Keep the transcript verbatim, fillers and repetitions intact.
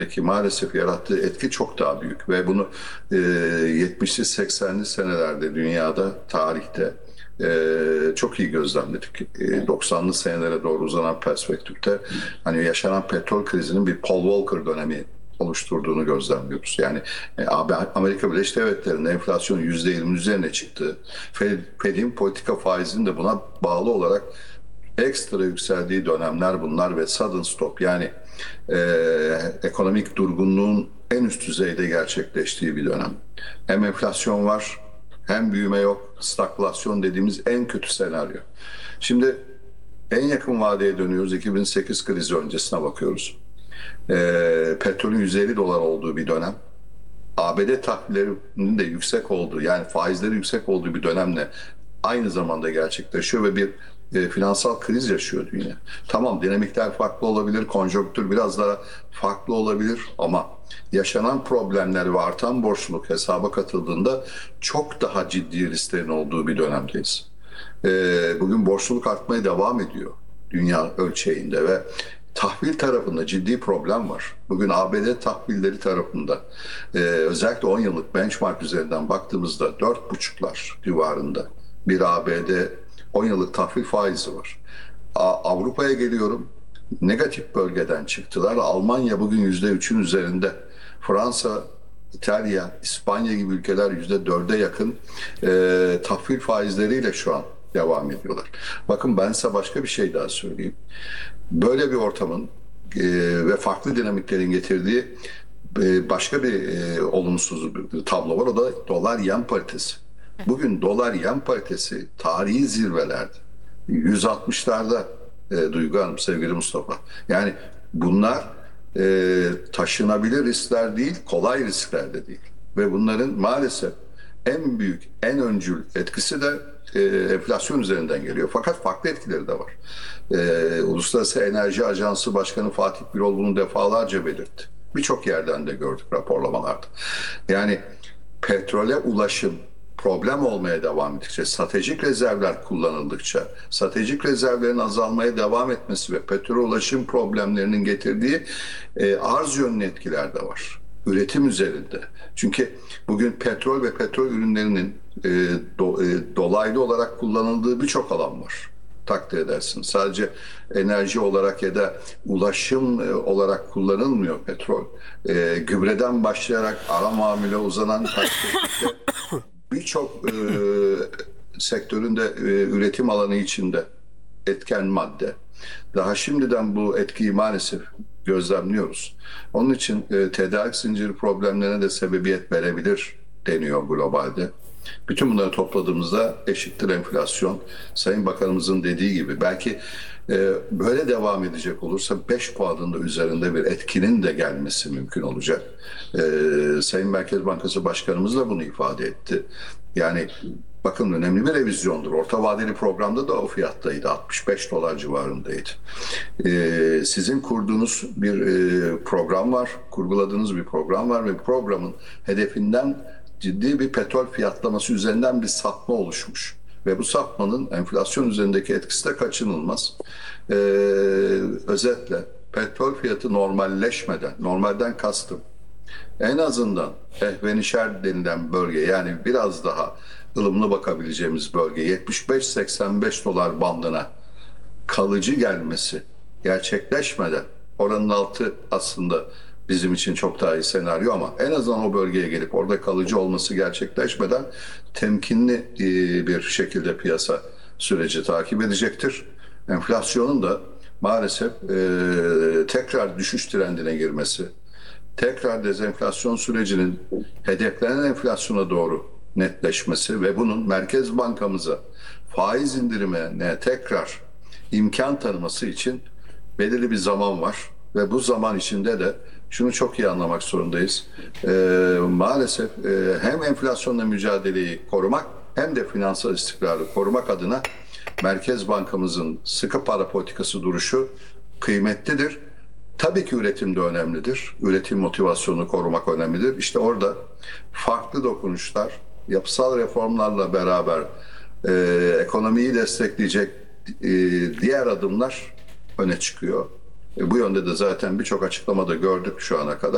Peki maalesef yarattığı etki çok daha büyük ve bunu e, yetmişli seksenli senelerde dünyada, tarihte e, çok iyi gözlemledik. E, doksanlı senelere doğru uzanan perspektifte hani yaşanan petrol krizinin bir Paul Volcker dönemi oluşturduğunu gözlemliyoruz. Yani e, Amerika Birleşik Devletleri'nin enflasyonun yüzde yirmi üzerine çıktığı, Fed'in politika faizinin de buna bağlı olarak ekstra yükseldiği dönemler bunlar ve sudden stop, yani e, ekonomik durgunluğun en üst düzeyde gerçekleştiği bir dönem. Hem enflasyon var, hem büyüme yok, stagflasyon dediğimiz en kötü senaryo. Şimdi en yakın vadeye dönüyoruz, iki bin sekiz krizi öncesine bakıyoruz. E, petrolün yüz elli dolar olduğu bir dönem. A B D tahvillerinin de yüksek olduğu, yani faizleri yüksek olduğu bir dönemle aynı zamanda gerçekleşiyor ve bir e, finansal kriz yaşıyor dünya. Tamam, dinamikler farklı olabilir, konjonktür biraz daha farklı olabilir ama yaşanan problemler ve artan borçluluk hesaba katıldığında çok daha ciddi risklerin olduğu bir dönemdeyiz. E, bugün borçluluk artmaya devam ediyor dünya ölçeğinde ve tahvil tarafında ciddi problem var. Bugün A B D tahvilleri tarafında e, özellikle on yıllık benchmark üzerinden baktığımızda dört buçuklar civarında bir A B D on yıllık tahvil faizi var. A- Avrupa'ya geliyorum. Negatif bölgeden çıktılar. Almanya bugün yüzde üçün üzerinde. Fransa, İtalya, İspanya gibi ülkeler yüzde dörde yakın e, tahvil faizleriyle şu an devam ediyorlar. Bakın, ben size başka bir şey daha söyleyeyim. Böyle bir ortamın e, ve farklı dinamiklerin getirdiği e, başka bir e, olumsuz bir tablo var. O da dolar yen paritesi. Bugün dolar yen paritesi tarihi zirvelerde. yüz altmışlarda e, Duygu Hanım, sevgili Mustafa. Yani bunlar e, taşınabilir riskler değil, kolay riskler de değil. Ve bunların maalesef en büyük, en öncül etkisi de e, enflasyon üzerinden geliyor. Fakat farklı etkileri de var. E, Uluslararası Enerji Ajansı Başkanı Fatih Birol bunu defalarca belirtti. Birçok yerden de gördük raporlamalarda. Yani petrole ulaşım problem olmaya devam ettikçe, stratejik rezervler kullanıldıkça, stratejik rezervlerin azalmaya devam etmesi ve petrol ulaşım problemlerinin getirdiği e, arz yönlü etkiler de var. Üretim üzerinde. Çünkü bugün petrol ve petrol ürünlerinin e, do, e, dolaylı olarak kullanıldığı birçok alan var. Takdir edersin. Sadece enerji olarak ya da ulaşım e, olarak kullanılmıyor petrol. E, gübreden başlayarak ara mamule uzanan perspektifte birçok e, sektöründe e, üretim alanı içinde etken madde. Daha şimdiden bu etkiyi maalesef gözlemliyoruz. Onun için e, tedarik zinciri problemlerine de sebebiyet verebilir deniyor globalde. Bütün bunları topladığımızda eşittir enflasyon. Sayın Bakanımızın dediği gibi belki e, böyle devam edecek olursa beş puanın da üzerinde bir etkinin de gelmesi mümkün olacak. E, Sayın Merkez Bankası Başkanımız da bunu ifade etti. Yani bakın, önemli bir revizyondur. Orta vadeli programda da o fiyattaydı. altmış beş dolar civarındaydı. Ee, sizin kurduğunuz bir e, program var. Kurguladığınız bir program var ve programın hedefinden ciddi bir petrol fiyatlaması üzerinden bir sapma oluşmuş. Ve bu sapmanın enflasyon üzerindeki etkisi de kaçınılmaz. Ee, özetle petrol fiyatı normalleşmeden, normalden kastım, en azından ehvenişer denilen bölge, yani biraz daha ılımlı bakabileceğimiz bölge yetmiş beş seksen beş dolar bandına kalıcı gelmesi gerçekleşmeden, oranın altı aslında bizim için çok daha iyi senaryo ama en azından o bölgeye gelip orada kalıcı olması gerçekleşmeden temkinli e, bir şekilde piyasa süreci takip edecektir. Enflasyonun da maalesef e, tekrar düşüş trendine girmesi, tekrar dezenflasyon sürecinin hedeflenen enflasyona doğru netleşmesi ve bunun Merkez Bankamıza faiz indirimine tekrar imkan tanıması için belirli bir zaman var. Ve bu zaman içinde de şunu çok iyi anlamak zorundayız. Ee, maalesef e, hem enflasyonla mücadeleyi korumak hem de finansal istikrarı korumak adına Merkez Bankamızın sıkı para politikası duruşu kıymetlidir. Tabii ki üretim de önemlidir. Üretim motivasyonunu korumak önemlidir. İşte orada farklı dokunuşlar, yapısal reformlarla beraber e, ekonomiyi destekleyecek e, diğer adımlar öne çıkıyor. E, bu yönde de zaten birçok açıklamada gördük şu ana kadar.